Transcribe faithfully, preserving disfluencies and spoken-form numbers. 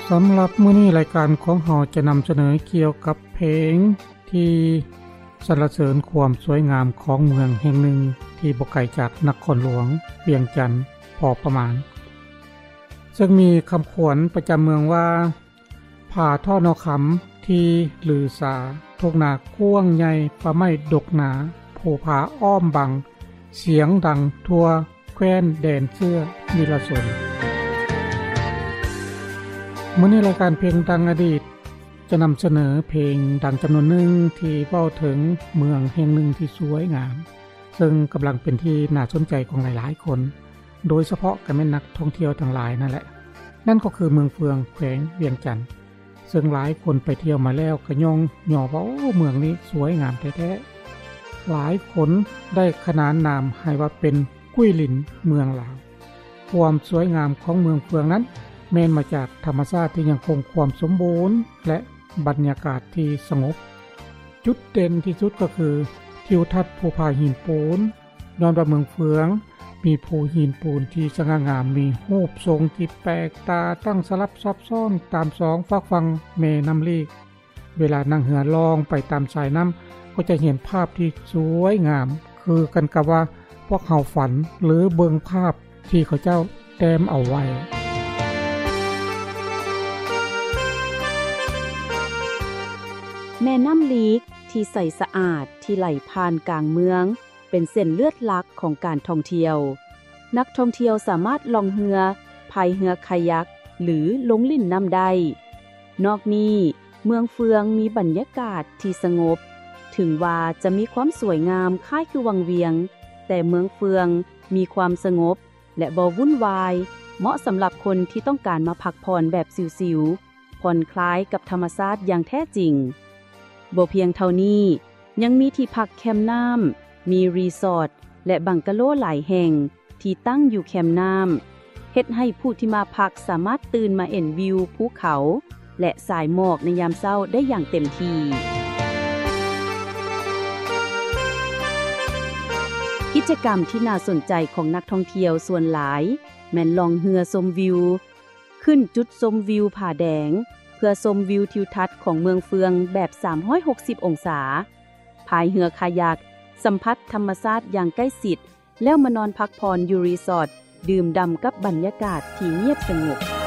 สำหรับมื้อนี้รายการของเฮาจะนำเสนอเกี่ยวกับเพลงที่สรรเสริญความสวยงามของเมืองแห่งหนึ่งที่บ่ไกลจากนครหลวงเวียงจันทน์พอประมาณซึ่งมีคำขวัญประจําเมืองว่าผาท่อนอคําที่ลือสาทุกนากว้างใหญ่ประไม้ดกหนาภูผาอ้อมบังเสียงดังทั่วแคว้นแดนเสื้อนิรชนมื้อนี้รายการเพลงดังอดีตจะนำเสนอเพลงดังจํานวนหนึ่งที่เว้าถึงเมืองแห่งหนึ่งที่สวยงามซึ่งกําลังเป็นที่น่าสนใจของหลายๆคนโดยเฉพาะก็แม่นนักท่องเที่ยวทั้งหลายนั่นแหละนั่นก็คือเมืองเฟืองแขวงเวียงจันทน์ซึ่งหลายคนไปเที่ยวมาแล้วก็ย่องย่อว่าโอ้เมืองนี้สวยงามแท้ๆหลายคนได้ขนานนามให้ว่าเป็นกุ้ยหลินเมืองลาวความสวยงามของเมืองเฟืองนั้นแม้นมาจากธรรมชาติที่ยังคงความสมบูรณ์และบรรยากาศที่สงบจุดเด่นที่สุดก็คือทิวทัศน์ภูผาหินปูนย้อนว่าเมืองเฟืองมีภูหินปูนที่สง่างามมีรูปทรงที่แปลกตาตั้งสลับซับซ้อนตามสองฝากฝั่งแม่น้ำลีกเวลานั่งเหือลองไปตามสายน้ำก็จะเห็นภาพที่สวยงามคือกันกับว่าพวกเขาฝันหรือเบิ่งภาพที่เขาเจ้าแต้มเอาไว้แม่น้ำลีกที่ใสสะอาดที่ไหลผ่านกลางเมืองเป็นเส้นเลือดลักของการท่องเที่ยวนักท่องเที่ยวสามารถล่องเรือพายเรือคายักหรือลงลิ่นน้ำได้นอกนี้เมืองเฟืองมีบรรยากาศที่สงบถึงว่าจะมีความสวยงามคล้ายคือวังเวียงแต่เมืองเฟืองมีความสงบและบ่วุ่นวายเหมาะสำหรับคนที่ต้องการมาพักผ่อนแบบสิวๆผ่อนคลายกับธรรมชาติอย่างแท้จริงบ่เพียงเท่านี้ยังมีที่พักแคมป์น้ำมีรีสอร์ทและบังกะโลหลายแห่งที่ตั้งอยู่แคมป์น้ำเฮ็ดให้ผู้ที่มาพักสามารถตื่นมาเห็นวิวภูเขาและสายหมอกในยามเช้าได้อย่างเต็มที่กิจกรรมที่น่าสนใจของนักท่องเที่ยวส่วนหลายแม่นล่องเรือชมวิวขึ้นจุดชมวิวผาแดงเพื่อชมวิวทิวทัศน์ของเมืองเฟืองแบบสามร้อยหกสิบองศาพายเรือคายักสัมผัสธรรมชาติอย่างใกล้ชิดแล้วมานอนพักผ่อนอยู่รีสอร์ทดื่มด่ำกับบรรยากาศที่เงียบสงบ